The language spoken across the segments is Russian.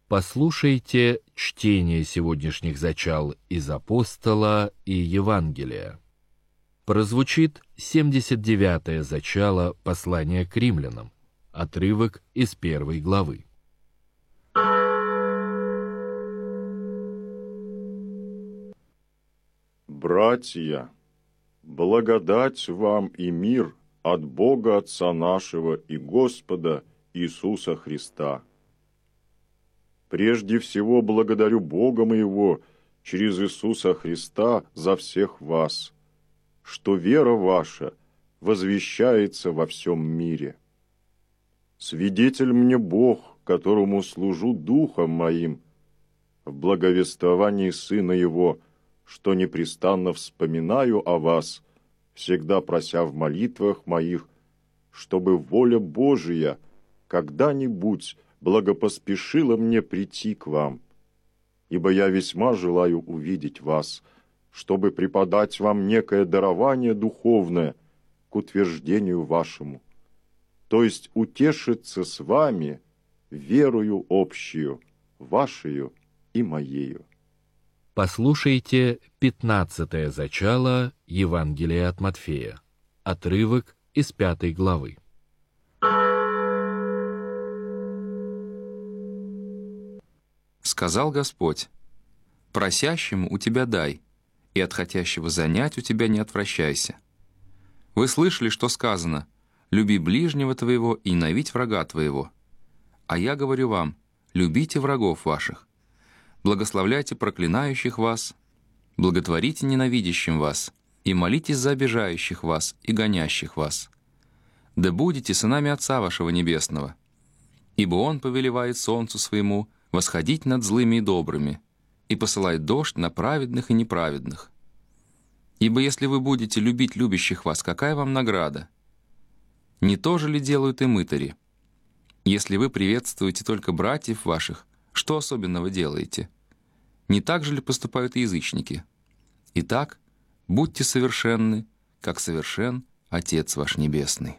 Послушайте чтение сегодняшних зачал из Апостола и Евангелия. Прозвучит 79-е зачало послания к римлянам, отрывок из 1 главы. Братья, благодать вам и мир от Бога Отца нашего и Господа Иисуса Христа. Прежде всего благодарю Бога моего через Иисуса Христа за всех вас, что вера ваша возвещается во всем мире. Свидетель мне Бог, которому служу духом моим, в благовествовании Сына Его, что непрестанно вспоминаю о вас, всегда прося в молитвах моих, чтобы воля Божия когда-нибудь благопоспешила мне прийти к вам, ибо я весьма желаю увидеть вас, чтобы преподать вам некое дарование духовное к утверждению вашему, то есть утешиться с вами верою общую, вашею и моею. Послушайте 15-е зачало Евангелия от Матфея, отрывок из 5 главы. Сказал Господь: «Просящему у тебя дай, и от хотящего занять у тебя не отвращайся. Вы слышали, что сказано: люби ближнего твоего и ненавидь врага твоего. А я говорю вам: любите врагов ваших, благословляйте проклинающих вас, благотворите ненавидящим вас, и молитесь за обижающих вас и гонящих вас. Да будете сынами Отца вашего Небесного, ибо Он повелевает солнцу своему восходить над злыми и добрыми, и посылает дождь на праведных и неправедных. Ибо если вы будете любить любящих вас, какая вам награда? Не то же ли делают и мытари? Если вы приветствуете только братьев ваших, что особенного делаете? Не так же ли поступают и язычники? Итак, будьте совершенны, как совершен Отец ваш Небесный».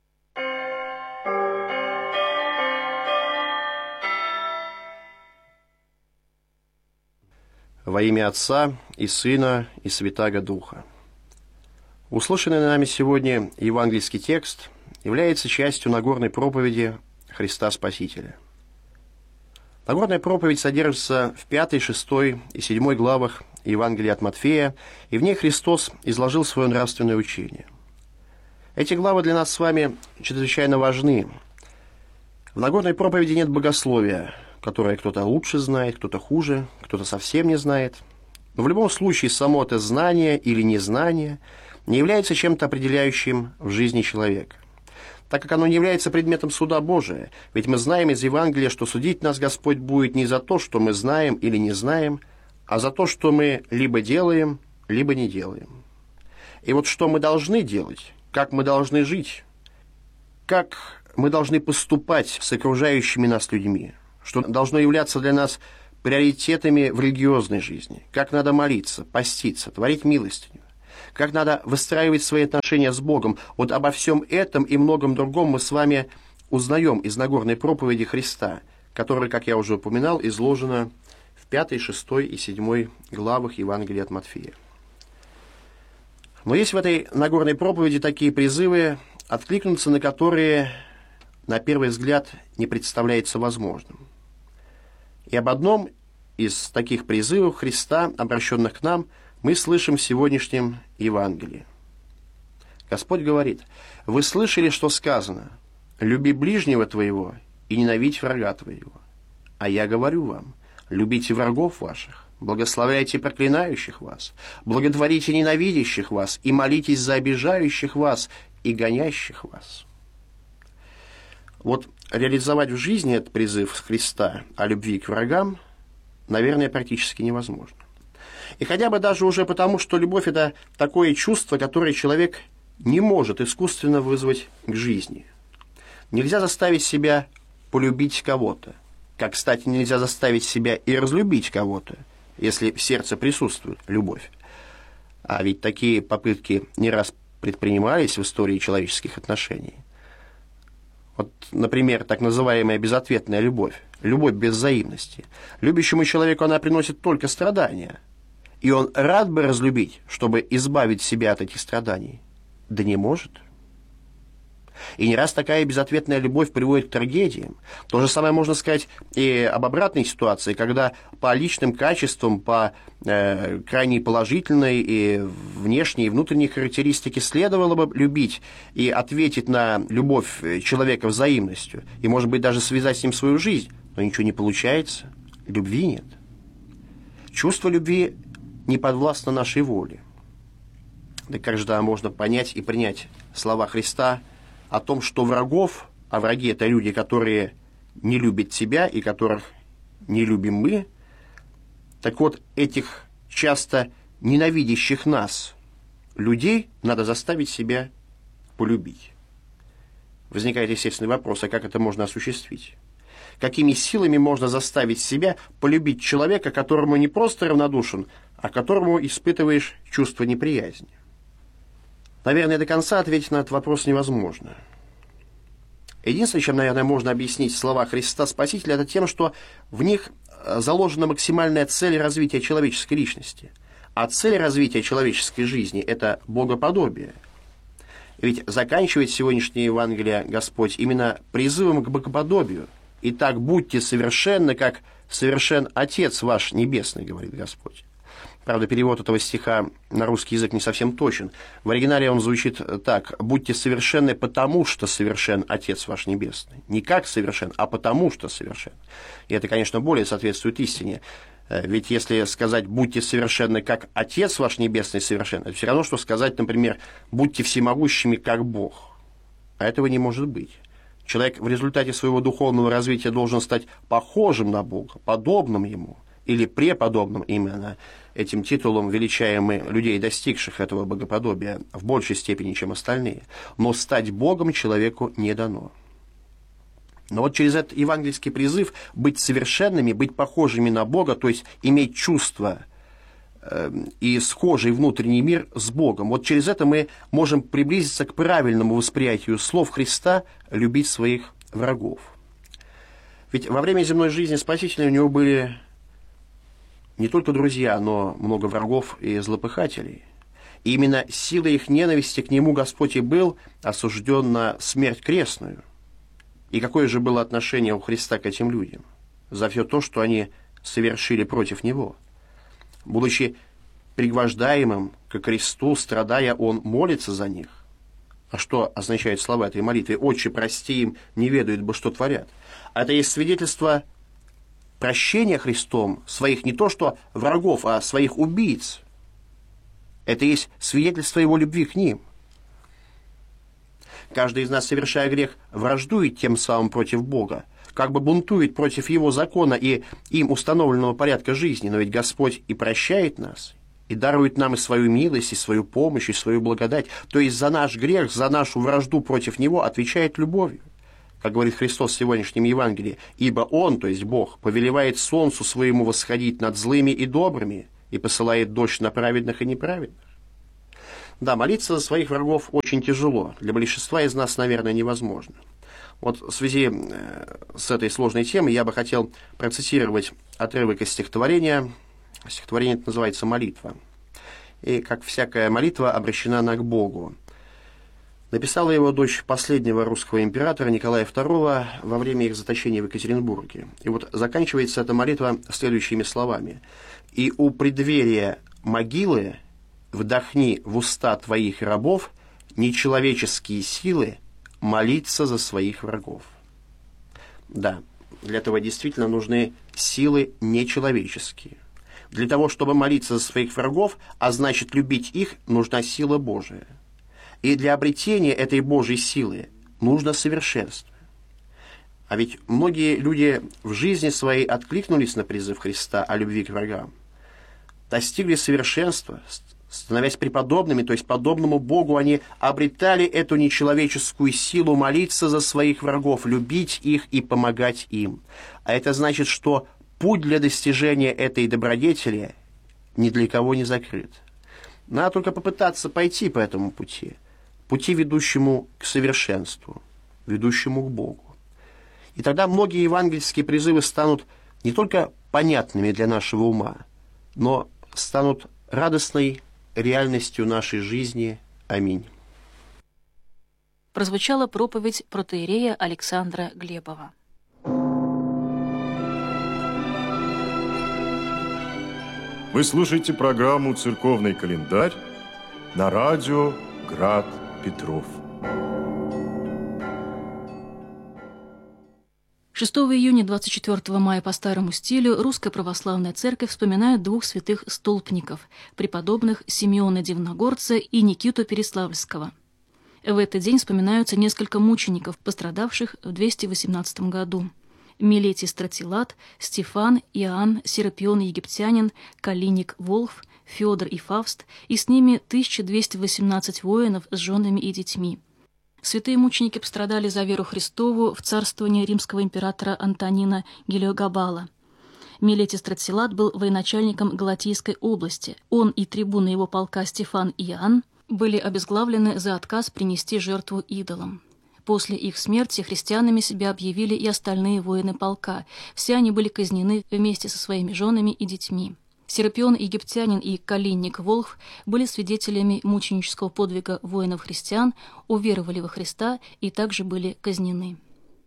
Во имя Отца и Сына и Святаго Духа. Услышанный нами сегодня евангельский текст является частью Нагорной проповеди Христа Спасителя. Нагорная проповедь содержится в 5, 6 и 7 главах Евангелия от Матфея, и в ней Христос изложил свое нравственное учение. Эти главы для нас с вами чрезвычайно важны. В Нагорной проповеди нет богословия, которое кто-то лучше знает, кто-то хуже, кто-то совсем не знает. Но в любом случае само это знание или незнание не является чем-то определяющим в жизни человека, так как оно не является предметом суда Божия. Ведь мы знаем из Евангелия, что судить нас Господь будет не за то, что мы знаем или не знаем, а за то, что мы либо делаем, либо не делаем. И вот что мы должны делать, как мы должны жить, как мы должны поступать с окружающими нас людьми, что должно являться для нас приоритетами в религиозной жизни, как надо молиться, поститься, творить милостыню, как надо выстраивать свои отношения с Богом. Вот обо всем этом и многом другом мы с вами узнаем из Нагорной проповеди Христа, которая, как я уже упоминал, изложена в 5, 6 и 7 главах Евангелия от Матфея. Но есть в этой Нагорной проповеди такие призывы, откликнуться на которые, на первый взгляд, не представляется возможным. И об одном из таких призывов Христа, обращенных к нам, мы слышим в сегодняшнем Евангелии. Господь говорит: «Вы слышали, что сказано: люби ближнего твоего и ненавидь врага твоего. А я говорю вам: любите врагов ваших, благословляйте проклинающих вас, благотворите ненавидящих вас и молитесь за обижающих вас и гонящих вас». Вот реализовать в жизни этот призыв Христа о любви к врагам, наверное, практически невозможно. И хотя бы даже уже потому, что любовь – это такое чувство, которое человек не может искусственно вызвать к жизни. Нельзя заставить себя полюбить кого-то, как, кстати, нельзя заставить себя и разлюбить кого-то, если в сердце присутствует любовь. А ведь такие попытки не раз предпринимались в истории человеческих отношений. Вот, например, так называемая безответная любовь, любовь без взаимности. Любящему человеку она приносит только страдания. И он рад бы разлюбить, чтобы избавить себя от этих страданий. Да не может. И не раз такая безответная любовь приводит к трагедиям. То же самое можно сказать и об обратной ситуации, когда по личным качествам, по крайне положительной и внешней, и внутренней характеристике следовало бы любить и ответить на любовь человека взаимностью, и, может быть, даже связать с ним свою жизнь, но ничего не получается, любви нет. Чувство любви не подвластно нашей воле. Да как же можно понять и принять слова Христа о том, что врагов, а враги – это люди, которые не любят тебя и которых не любим мы, так вот, этих часто ненавидящих нас людей надо заставить себя полюбить. Возникает естественный вопрос, а как это можно осуществить? Какими силами можно заставить себя полюбить человека, которому не просто равнодушен, а которому испытываешь чувство неприязни? Наверное, до конца ответить на этот вопрос невозможно. Единственное, чем, наверное, можно объяснить слова Христа Спасителя, это тем, что в них заложена максимальная цель развития человеческой личности. А цель развития человеческой жизни – это богоподобие. Ведь заканчивает сегодняшнее Евангелие Господь именно призывом к богоподобию. «Итак, будьте совершенны, как совершен Отец ваш Небесный», говорит Господь. Правда, перевод этого стиха на русский язык не совсем точен. В оригинале он звучит так: «Будьте совершенны, потому что совершен Отец ваш Небесный». Не как совершен, а потому что совершен. И это, конечно, более соответствует истине. Ведь если сказать «будьте совершенны, как Отец ваш Небесный совершен», это все равно, что сказать, например, «будьте всемогущими, как Бог». А этого не может быть. Человек в результате своего духовного развития должен стать похожим на Бога, подобным Ему, или преподобным именно. Этим титулом величаем мы людей, достигших этого богоподобия, в большей степени, чем остальные. Но стать Богом человеку не дано. Но вот через этот евангельский призыв быть совершенными, быть похожими на Бога, то есть иметь чувство и схожий внутренний мир с Богом, вот через это мы можем приблизиться к правильному восприятию слов Христа «любить своих врагов». Ведь во время земной жизни Спасителя у него были не только друзья, но много врагов и злопыхателей. И именно силой их ненависти к нему Господь и был осужден на смерть крестную. И какое же было отношение у Христа к этим людям за все то, что они совершили против него? Будучи пригвождаемым ко кресту, страдая, он молится за них. А что означают слова этой молитвы? «Отче, прости им, не ведают бы, что творят». Это есть свидетельство прощения Христом своих не то что врагов, а своих убийц. Это есть свидетельство Его любви к ним. Каждый из нас, совершая грех, враждует тем самым против Бога, как бы бунтует против Его закона и им установленного порядка жизни. Но ведь Господь и прощает нас, и дарует нам и свою милость, и свою помощь, и свою благодать. То есть за наш грех, за нашу вражду против Него отвечает любовью. Как говорит Христос в сегодняшнем Евангелии, «Ибо Он, то есть Бог, повелевает солнцу своему восходить над злыми и добрыми, и посылает дождь на праведных и неправедных». Да, молиться за своих врагов очень тяжело. Для большинства из нас, наверное, невозможно. Вот в связи с этой сложной темой я бы хотел процитировать отрывок из стихотворения. Стихотворение это называется «Молитва». И, как всякая молитва, обращена она к Богу. Написала его дочь последнего русского императора Николая II во время их заточения в Екатеринбурге. И вот заканчивается эта молитва следующими словами: «И у преддверия могилы вдохни в уста твоих рабов нечеловеческие силы молиться за своих врагов». Да, для этого действительно нужны силы нечеловеческие. Для того, чтобы молиться за своих врагов, а значит любить их, нужна сила Божия. И для обретения этой Божьей силы нужно совершенство. А ведь многие люди в жизни своей откликнулись на призыв Христа о любви к врагам, достигли совершенства, становясь преподобными, то есть подобному Богу, они обретали эту нечеловеческую силу молиться за своих врагов, любить их и помогать им. А это значит, что путь для достижения этой добродетели ни для кого не закрыт. Надо только попытаться пойти по этому пути, ведущему к совершенству, ведущему к Богу. И тогда многие евангельские призывы станут не только понятными для нашего ума, но станут радостной реальностью нашей жизни. Аминь. Прозвучала проповедь протоиерея Александра Глебова. Вы слушаете программу «Церковный календарь» на радио «Град Петров». 6 июня 24 мая по старому стилю Русская Православная Церковь вспоминает двух святых столпников, преподобных Симеона Дивногорца и Никиту Переславльского. В этот день вспоминаются несколько мучеников, пострадавших в 218 году. Милетий Стратилат, Стефан, Иоанн, Серапион Египтянин, Калиник Волхв, Федор и Фавст, и с ними 1218 воинов с женами и детьми. Святые мученики пострадали за веру Христову в царствовании римского императора Антонина Гелиогабала. Милетий Стратилат был военачальником Галатийской области. Он и трибуны его полка Стефан и Иоанн были обезглавлены за отказ принести жертву идолам. После их смерти христианами себя объявили и остальные воины полка. Все они были казнены вместе со своими женами и детьми. Серапион Египтянин и Калиник Волхв были свидетелями мученического подвига воинов-христиан, уверовали во Христа и также были казнены.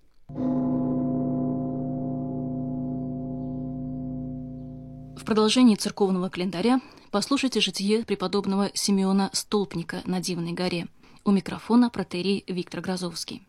В продолжении церковного календаря послушайте житие преподобного Симеона Столпника на Дивной горе. У микрофона протоиерей Виктор Грозовский.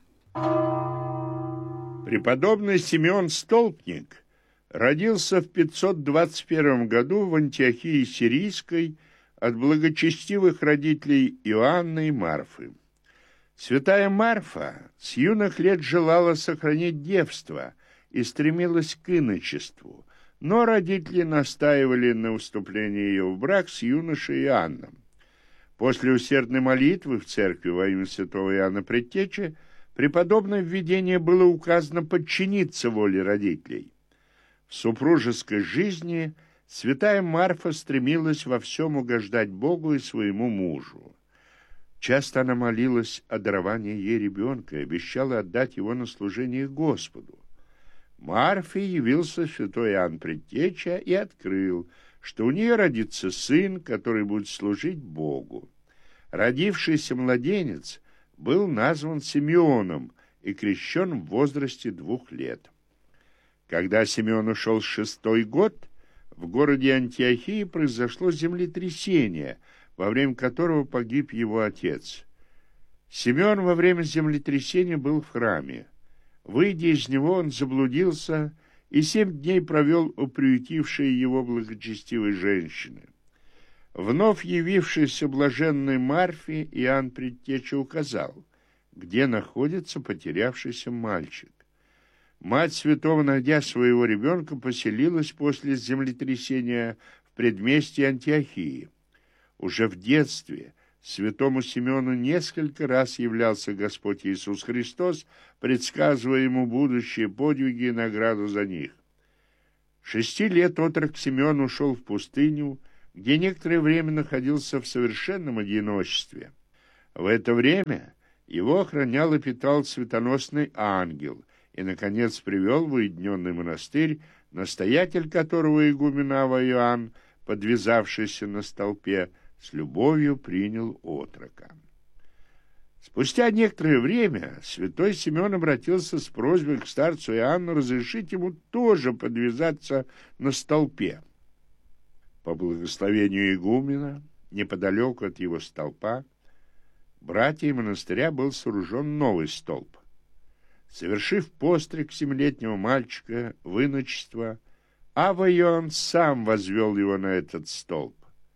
Преподобный Симеон Столпник родился в 521 году в Антиохии Сирийской от благочестивых родителей Иоанна и Марфы. Святая Марфа с юных лет желала сохранить девство и стремилась к иночеству, но родители настаивали на вступлении ее в брак с юношей Иоанном. После усердной молитвы в церкви во имя святого Иоанна Предтечи преподобной в видении было указано подчиниться воле родителей. В супружеской жизни святая Марфа стремилась во всем угождать Богу и своему мужу. Часто она молилась о даровании ей ребенка и обещала отдать его на служение Господу. Марфе явился святой Иоанн Предтеча и открыл, что у нее родится сын, который будет служить Богу. Родившийся младенец был назван Симеоном и крещен в возрасте 2 лет. Когда Симеон ушел 6-й год, в городе Антиохии произошло землетрясение, во время которого погиб его отец. Симеон во время землетрясения был в храме. Выйдя из него, он заблудился и 7 дней провел у приютившей его благочестивой женщины. Вновь явившийся блаженной Марфе Иоанн Предтеча указал, где находится потерявшийся мальчик. Мать святого, найдя своего ребенка, поселилась после землетрясения в предместье Антиохии. Уже в детстве святому Симеону несколько раз являлся Господь Иисус Христос, предсказывая ему будущие подвиги и награду за них. 6 лет отрок Симеон ушел в пустыню, где некоторое время находился в совершенном одиночестве. В это время его охранял и питал светоносный ангел, и, наконец, привел в уединенный монастырь, настоятель которого игумен Ава Иоанн, подвязавшийся на столпе, с любовью принял отрока. Спустя некоторое время святой Симеон обратился с просьбой к старцу Иоанну разрешить ему тоже подвязаться на столпе. По благословению игумена, неподалеку от его столпа, братьям монастыря был сооружен новый столб. Совершив постриг 7-летнего мальчика в иночество, Ава Иоанн сам возвел его на этот столб.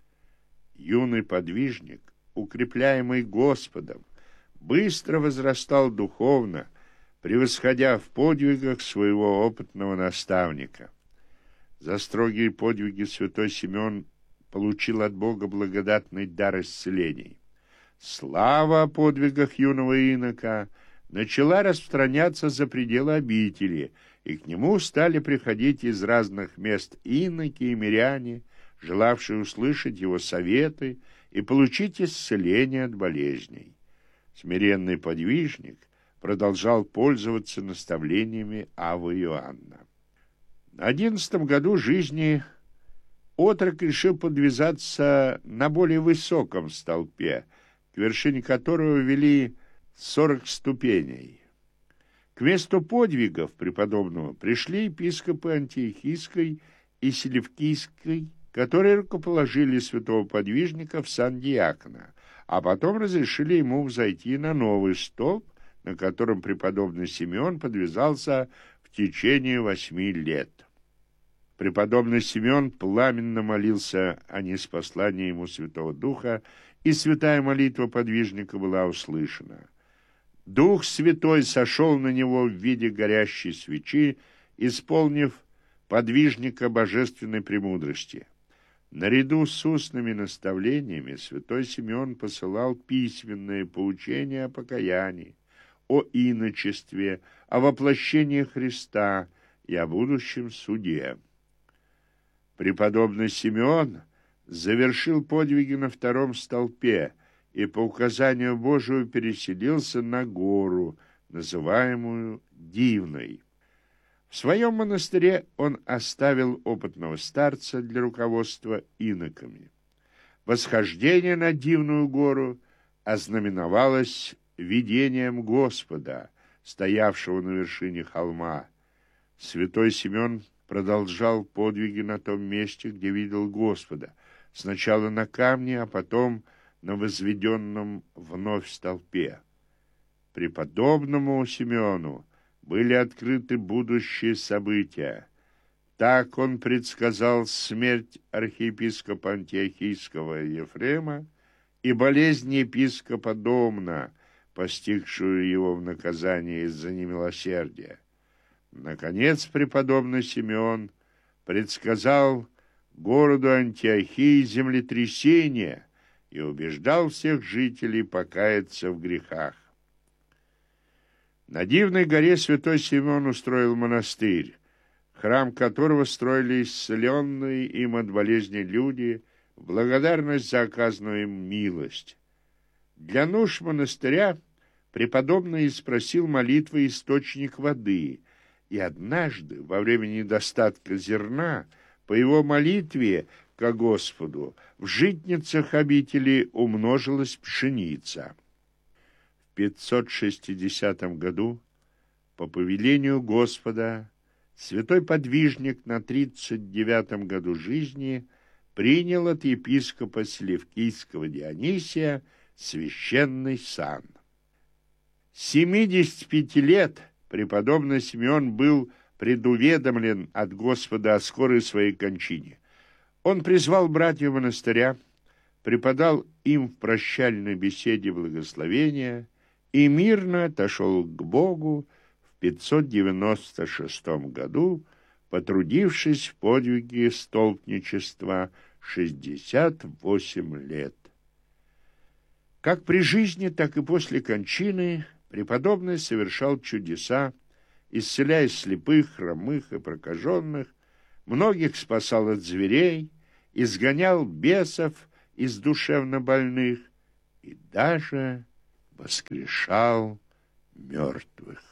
Юный подвижник, укрепляемый Господом, быстро возрастал духовно, превосходя в подвигах своего опытного наставника. За строгие подвиги святой Симеон получил от Бога благодатный дар исцелений. Слава о подвигах юного инока начала распространяться за пределы обители, и к нему стали приходить из разных мест иноки и миряне, желавшие услышать его советы и получить исцеление от болезней. Смиренный подвижник продолжал пользоваться наставлениями Аввы Иоанна. На 11-м году жизни отрок решил подвязаться на более высоком столпе, к вершине которого вели 40 ступеней. К месту подвигов преподобного пришли епископы Антиохийской и Селевкийской, которые рукоположили святого подвижника в сан диакона, а потом разрешили ему взойти на новый столб, на котором преподобный Симеон подвязался в течение 8 лет. Преподобный Симеон пламенно молился о ниспослании ему Святого Духа, и святая молитва подвижника была услышана. Дух Святой сошел на него в виде горящей свечи, исполнив подвижника божественной премудрости. Наряду с устными наставлениями святой Симеон посылал письменные поучения о покаянии, о иночестве, о воплощении Христа и о будущем суде. Преподобный Симеон завершил подвиги на 2-м столпе и по указанию Божию переселился на гору, называемую Дивной. В своем монастыре он оставил опытного старца для руководства иноками. Восхождение на Дивную гору ознаменовалось видением Господа, стоявшего на вершине холма. Святой Симеон продолжал подвиги на том месте, где видел Господа, сначала на камне, а потом на возведенном вновь столпе. Преподобному Симеону были открыты будущие события. Так он предсказал смерть архиепископа Антиохийского Ефрема и болезнь епископа Домна, постигшую его в наказании из-за немилосердия. Наконец, преподобный Симеон предсказал городу Антиохии землетрясение и убеждал всех жителей покаяться в грехах. На Дивной горе святой Симеон устроил монастырь, храм которого строили исцеленные им от болезни люди в благодарность за оказанную им милость. Для нужд монастыря преподобный спросил молитвы источник воды, и однажды, во время недостатка зерна, по его молитве ко Господу в житницах обители умножилась пшеница. В 560 году по повелению Господа святой подвижник на 39 году жизни принял от епископа Селевкийского Дионисия священный сан. 75 лет преподобный Симеон был предуведомлен от Господа о скорой своей кончине. Он призвал братьев монастыря, преподал им в прощальной беседе благословения и мирно отошел к Богу в 596 году, потрудившись в подвиге столпничества 68 лет. Как при жизни, так и после кончины преподобный совершал чудеса, исцеляя слепых, хромых и прокаженных, многих спасал от зверей, изгонял бесов из душевно больных и даже воскрешал мертвых.